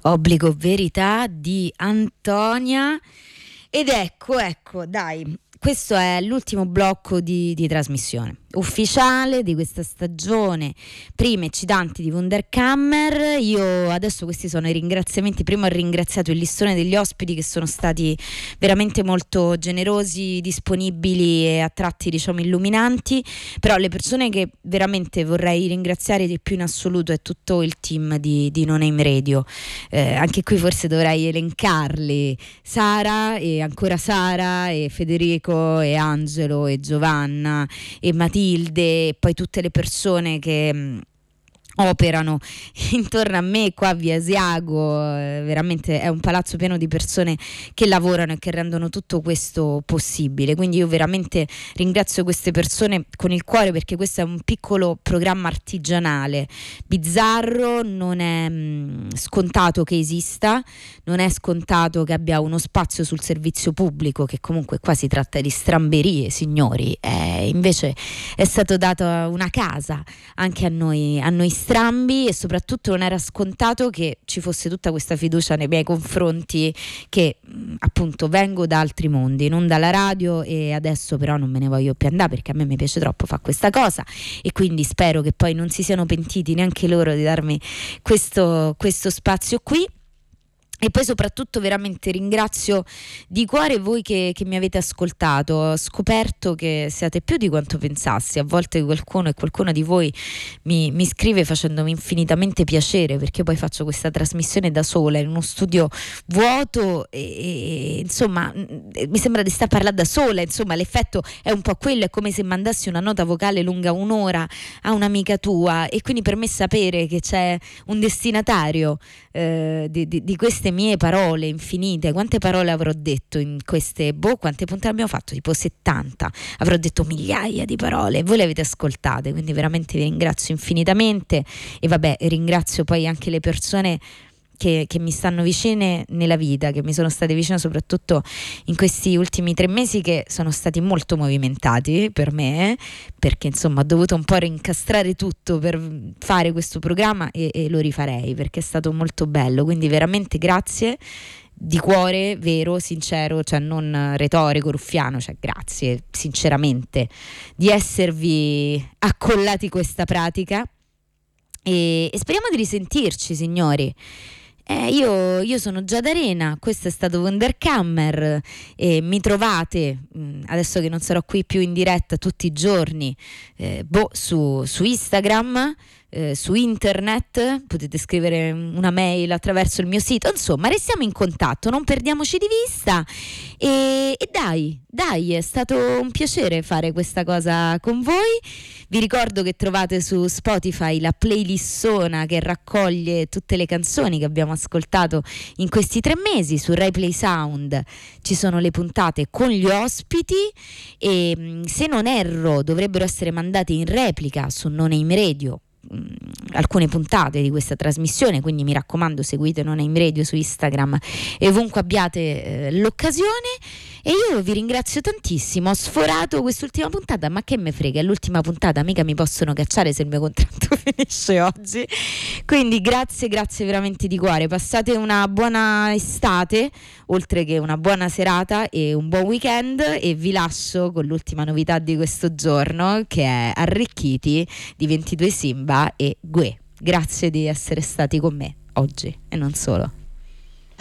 Obbligo verità di Antonia. Ed ecco, dai, questo è l'ultimo blocco di trasmissione ufficiale di questa stagione, prime eccitanti di Wunderkammer. Io adesso, questi sono i ringraziamenti. Prima ho ringraziato il listone degli ospiti che sono stati veramente molto generosi, disponibili e a tratti, diciamo, illuminanti, però le persone che veramente vorrei ringraziare di più in assoluto è tutto il team di No Name Radio. Anche qui forse dovrei elencarli: Sara e ancora Sara, e Federico e Angelo e Giovanna e Matilde, e poi tutte le persone che operano intorno a me qua a Via Asiago. Veramente è un palazzo pieno di persone che lavorano e che rendono tutto questo possibile, quindi io veramente ringrazio queste persone con il cuore, perché questo è un piccolo programma artigianale, bizzarro, non è scontato che esista, non è scontato che abbia uno spazio sul servizio pubblico, che comunque qua si tratta di stramberie, signori. Invece è stato data una casa anche a noi strambi, e soprattutto non era scontato che ci fosse tutta questa fiducia nei miei confronti, che appunto vengo da altri mondi, non dalla radio, e adesso però non me ne voglio più andare, perché a me mi piace troppo fare questa cosa, e quindi spero che poi non si siano pentiti neanche loro di darmi questo spazio qui. E poi soprattutto veramente ringrazio di cuore voi che mi avete ascoltato. Ho scoperto che siate più di quanto pensassi. A volte qualcuno di voi mi scrive facendomi infinitamente piacere, perché poi faccio questa trasmissione da sola in uno studio vuoto e insomma mi sembra di stare a parlare da sola. Insomma, l'effetto è un po' quello, è come se mandassi una nota vocale lunga un'ora a un'amica tua, e quindi per me sapere che c'è un destinatario di queste mie parole infinite. Quante parole avrò detto in queste, quante puntate abbiamo fatto? Tipo 70. Avrò detto migliaia di parole e voi le avete ascoltate, quindi veramente vi ringrazio infinitamente. E vabbè, ringrazio poi anche le persone che mi stanno vicine nella vita, che mi sono state vicine soprattutto in questi ultimi 3 mesi, che sono stati molto movimentati per me, perché insomma ho dovuto un po' rincastrare tutto per fare questo programma, e lo rifarei perché è stato molto bello. Quindi veramente grazie di cuore, vero, sincero, cioè non retorico, ruffiano, cioè grazie sinceramente di esservi accollati questa pratica, e speriamo di risentirci, signori. Io sono Giada Arena, questo è stato Wunderkammer, e mi trovate, adesso che non sarò qui più in diretta tutti i giorni, su Instagram, su internet, potete scrivere una mail attraverso il mio sito, insomma restiamo in contatto, non perdiamoci di vista, e dai, è stato un piacere fare questa cosa con voi. Vi ricordo che trovate su Spotify la playlistona che raccoglie tutte le canzoni che abbiamo ascoltato in questi 3 mesi. Su Rai Play Sound ci sono le puntate con gli ospiti, e se non erro dovrebbero essere mandate in replica su No Name Radio alcune puntate di questa trasmissione, quindi mi raccomando, seguite No Name Radio su Instagram e ovunque abbiate l'occasione. E io vi ringrazio tantissimo. Ho sforato quest'ultima puntata, ma che me frega, è l'ultima puntata, mica mi possono cacciare se il mio contratto finisce oggi. Quindi grazie veramente di cuore. Passate una buona estate, oltre che una buona serata e un buon weekend, e vi lascio con l'ultima novità di questo giorno, che è Arricchiti di 22 Simba e Gue. Grazie di essere stati con me oggi e non solo.